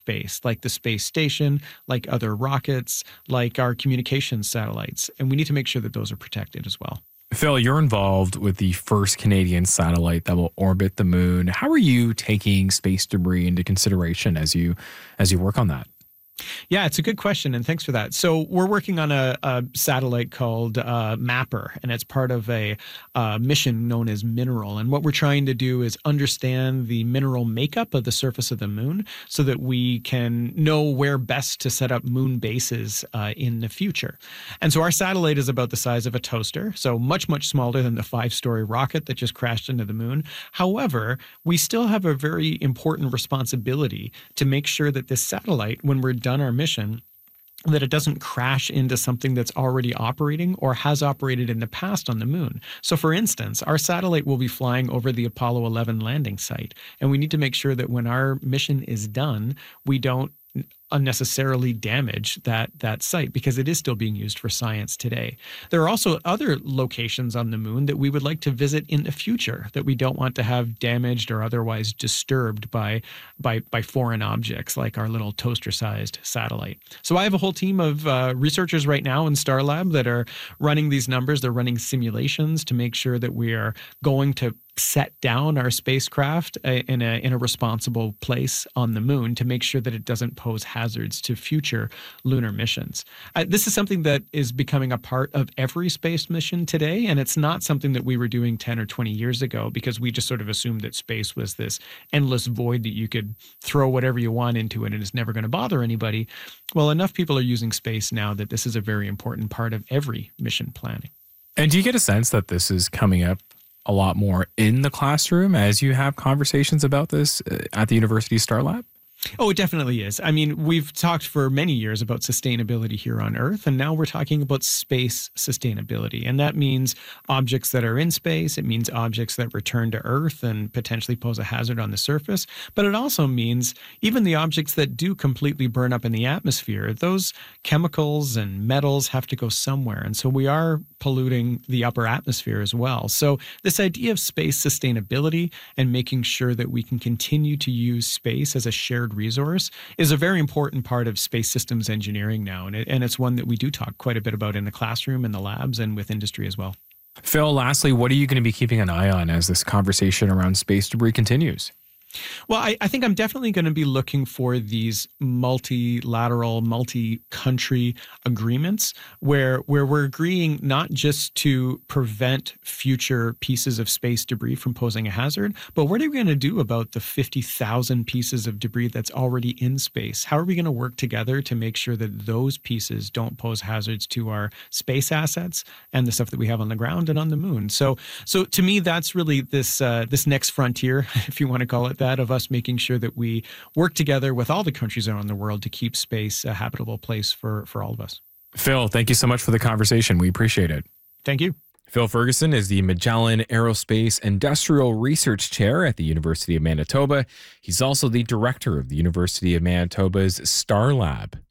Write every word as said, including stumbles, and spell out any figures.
space, like the space station, like other rockets, like our communications satellites. And we need to make sure that those are protected as well. Phil, you're involved with the first Canadian satellite that will orbit the moon. How are you taking space debris into consideration as you as you work on that? Yeah, it's a good question, and thanks for that. So we're working on a, a satellite called uh, MAPPER, and it's part of a uh, mission known as Mineral. And what we're trying to do is understand the mineral makeup of the surface of the moon so that we can know where best to set up moon bases uh, in the future. And so our satellite is about the size of a toaster, so much, much smaller than the five-story rocket that just crashed into the moon. However, we still have a very important responsibility to make sure that this satellite, when we're done our mission, that it doesn't crash into something that's already operating or has operated in the past on the moon. So for instance, our satellite will be flying over the Apollo eleven landing site, and we need to make sure that when our mission is done, we don't unnecessarily damage that that site because it is still being used for science today. There are also other locations on the moon that we would like to visit in the future that we don't want to have damaged or otherwise disturbed by by by foreign objects like our little toaster-sized satellite. So I have a whole team of uh, researchers right now in Starlab that are running these numbers. They're running simulations to make sure that we are going to set down our spacecraft in a in a responsible place on the moon to make sure that it doesn't pose hazards to future lunar missions. Uh, this is something that is becoming a part of every space mission today, and it's not something that we were doing ten or twenty years ago because we just sort of assumed that space was this endless void that you could throw whatever you want into it and it's never going to bother anybody. Well, enough people are using space now that this is a very important part of every mission planning. And do you get a sense that this is coming up a lot more in the classroom as you have conversations about this at the University of Starlab? Oh, it definitely is. I mean, we've talked for many years about sustainability here on Earth, and now we're talking about space sustainability. And that means objects that are in space. It means objects that return to Earth and potentially pose a hazard on the surface. But it also means even the objects that do completely burn up in the atmosphere, those chemicals and metals have to go somewhere. And so we are polluting the upper atmosphere as well. So this idea of space sustainability and making sure that we can continue to use space as a shared resource is a very important part of space systems engineering now. And, it, and it's one that we do talk quite a bit about in the classroom, in the labs, and with industry as well. Phil, lastly, what are you going to be keeping an eye on as this conversation around space debris continues? Well, I, I think I'm definitely going to be looking for these multilateral, multi-country agreements where where we're agreeing not just to prevent future pieces of space debris from posing a hazard, but what are we going to do about the fifty thousand pieces of debris that's already in space? How are we going to work together to make sure that those pieces don't pose hazards to our space assets and the stuff that we have on the ground and on the moon? So, so to me, that's really this uh, this next frontier, if you want to call it that, of us making sure that we work together with all the countries around the world to keep space a habitable place for, for all of us. Phil, thank you so much for the conversation. We appreciate it. Thank you. Phil Ferguson is the Magellan Aerospace Industrial Research Chair at the University of Manitoba. He's also the director of the University of Manitoba's Starlab.